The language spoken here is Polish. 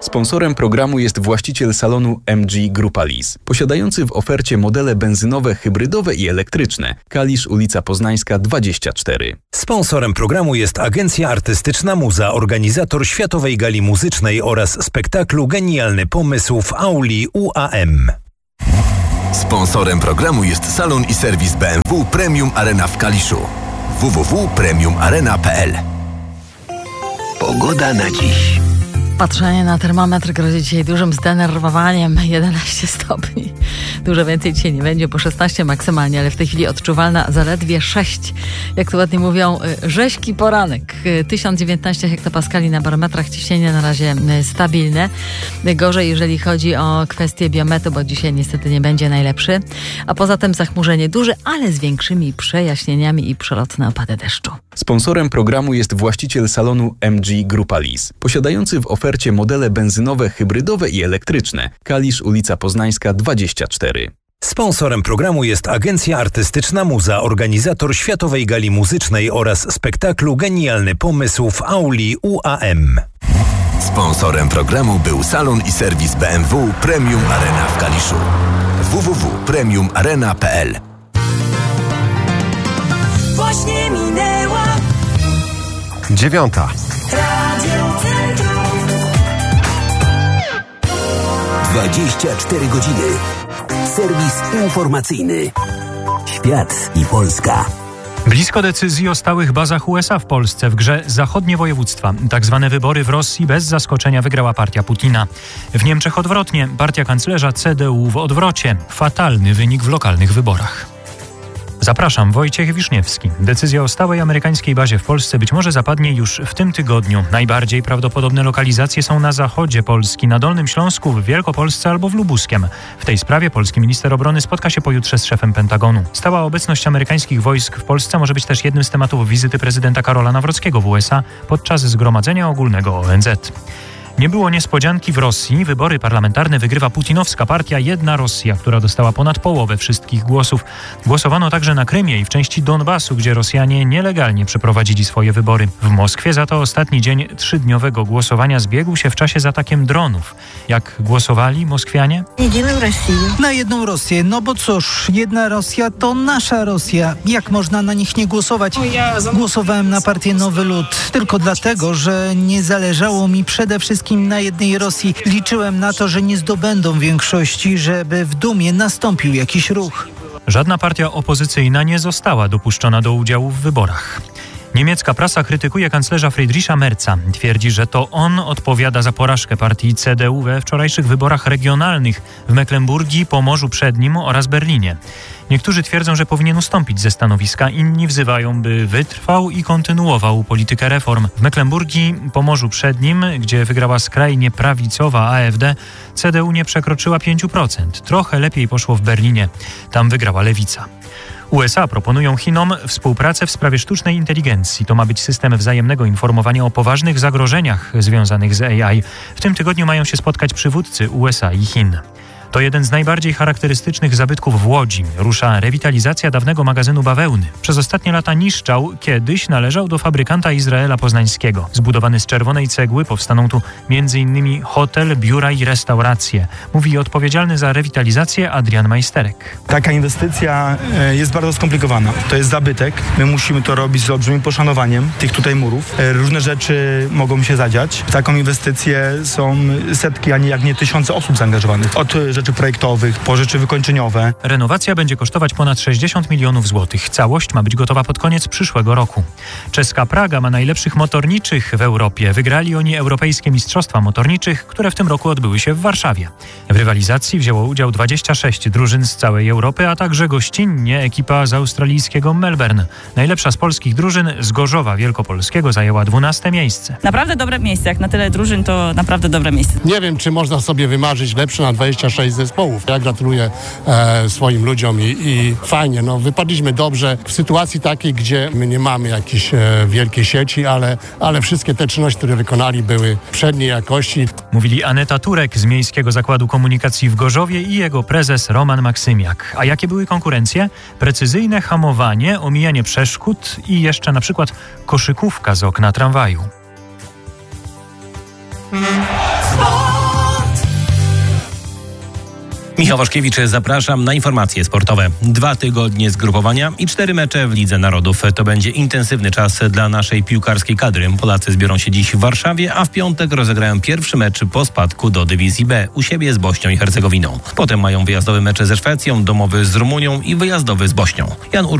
Sponsorem programu jest właściciel salonu MG Grupa Lease, posiadający w ofercie modele benzynowe, hybrydowe i elektryczne. Kalisz, ulica Poznańska 24. Sponsorem programu jest Agencja Artystyczna Muza, organizator Światowej Gali Muzycznej oraz spektaklu Genialny Pomysł w auli UAM. Sponsorem programu jest salon i serwis BMW Premium Arena w Kaliszu. www.premiumarena.pl. Pogoda na dziś. Patrzenie na termometr grozi dzisiaj dużym zdenerwowaniem. 11 stopni. Dużo więcej dzisiaj nie będzie, po 16 maksymalnie, ale w tej chwili odczuwalna zaledwie 6. Jak to ładnie mówią, rzeźki poranek. 1019 hektopaskali na barometrach, ciśnienie na razie stabilne. Gorzej, jeżeli chodzi o kwestię biometru, bo dzisiaj niestety nie będzie najlepszy. A poza tym zachmurzenie duże, ale z większymi przejaśnieniami i przelotne opady deszczu. Sponsorem programu jest właściciel salonu MG Grupa Lease, posiadający w ofercie modele benzynowe, hybrydowe i elektryczne. Kalisz, ulica Poznańska 24. Sponsorem programu jest Agencja Artystyczna Muza, organizator Światowej Gali Muzycznej oraz spektaklu Genialny Pomysł w auli UAM. Sponsorem programu był salon i serwis BMW Premium Arena w Kaliszu. www.premiumarena.pl. Właśnie minęła 9. Radio Centrum. 24 godziny. Serwis informacyjny. Świat i Polska. Blisko decyzji o stałych bazach USA w Polsce, w grze zachodnie województwa. Tak zwane wybory w Rosji bez zaskoczenia wygrała partia Putina. W Niemczech odwrotnie, partia kanclerza CDU w odwrocie. Fatalny wynik w lokalnych wyborach. Zapraszam, Wojciech Wiszniewski. Decyzja o stałej amerykańskiej bazie w Polsce być może zapadnie już w tym tygodniu. Najbardziej prawdopodobne lokalizacje są na zachodzie Polski, na Dolnym Śląsku, w Wielkopolsce albo w Lubuskiem. W tej sprawie polski minister obrony spotka się pojutrze z szefem Pentagonu. Stała obecność amerykańskich wojsk w Polsce może być też jednym z tematów wizyty prezydenta Karola Nawrockiego w USA podczas Zgromadzenia Ogólnego ONZ. Nie było niespodzianki w Rosji. Wybory parlamentarne wygrywa putinowska partia Jedna Rosja, która dostała ponad połowę wszystkich głosów. Głosowano także na Krymie i w części Donbasu, gdzie Rosjanie nielegalnie przeprowadzili swoje wybory. W Moskwie za to ostatni dzień 3-dniowego głosowania zbiegł się w czasie z atakiem dronów. Jak głosowali Moskwianie? Na jedną Rosję, no bo cóż, jedna Rosja to nasza Rosja. Jak można na nich nie głosować? Głosowałem na partię Nowy Lud tylko dlatego, że nie zależało mi przede wszystkim na jednej Rosji. Liczyłem na to, że nie zdobędą większości, żeby w Dumie nastąpił jakiś ruch. Żadna partia opozycyjna nie została dopuszczona do udziału w wyborach. Niemiecka prasa krytykuje kanclerza Friedricha Merza. Twierdzi, że to on odpowiada za porażkę partii CDU we wczorajszych wyborach regionalnych w Mecklenburgii, Pomorzu Przednim oraz Berlinie. Niektórzy twierdzą, że powinien ustąpić ze stanowiska, inni wzywają, by wytrwał i kontynuował politykę reform. W Mecklenburgii, Pomorzu Przednim, gdzie wygrała skrajnie prawicowa AfD, CDU nie przekroczyła 5%. Trochę lepiej poszło w Berlinie. Tam wygrała lewica. USA proponują Chinom współpracę w sprawie sztucznej inteligencji. To ma być system wzajemnego informowania o poważnych zagrożeniach związanych z AI. W tym tygodniu mają się spotkać przywódcy USA i Chin. To jeden z najbardziej charakterystycznych zabytków w Łodzi. Rusza rewitalizacja dawnego magazynu bawełny. Przez ostatnie lata niszczał, kiedyś należał do fabrykanta Izraela Poznańskiego. Zbudowany z czerwonej cegły powstaną tu m.in. hotel, biura i restauracje. Mówi odpowiedzialny za rewitalizację Adrian Majsterek. Taka inwestycja jest bardzo skomplikowana. To jest zabytek. My musimy to robić z olbrzymim poszanowaniem tych tutaj murów. Różne rzeczy mogą się zadziać. W taką inwestycję są setki, a nie jak nie tysiące osób zaangażowanych. Od rzeczy projektowych, po rzeczy wykończeniowe. Renowacja będzie kosztować ponad 60 milionów złotych. Całość ma być gotowa pod koniec przyszłego roku. Czeska Praga ma najlepszych motorniczych w Europie. Wygrali oni Europejskie Mistrzostwa Motorniczych, które w tym roku odbyły się w Warszawie. W rywalizacji wzięło udział 26 drużyn z całej Europy, a także gościnnie ekipa z australijskiego Melbourne. Najlepsza z polskich drużyn z Gorzowa Wielkopolskiego zajęła 12 miejsce. Naprawdę dobre miejsce. Jak na tyle drużyn, to naprawdę dobre miejsce. Nie wiem, czy można sobie wymarzyć lepsze na 26 zespołów. Ja gratuluję swoim ludziom i fajnie, wypadliśmy dobrze w sytuacji takiej, gdzie my nie mamy jakiejś wielkiej sieci, ale wszystkie te czynności, które wykonali, były przedniej jakości. Mówili Aneta Turek z Miejskiego Zakładu Komunikacji w Gorzowie i jego prezes Roman Maksymiak. A jakie były konkurencje? Precyzyjne hamowanie, omijanie przeszkód i jeszcze na przykład koszykówka z okna tramwaju. Michał Waszkiewicz, zapraszam na informacje sportowe. 2 tygodnie zgrupowania i 4 mecze w Lidze Narodów. To będzie intensywny czas dla naszej piłkarskiej kadry. Polacy zbiorą się dziś w Warszawie, a w piątek rozegrają pierwszy mecz po spadku do dywizji B u siebie z Bośnią i Hercegowiną. Potem mają wyjazdowy mecz ze Szwecją, domowy z Rumunią i wyjazdowy z Bośnią. Jan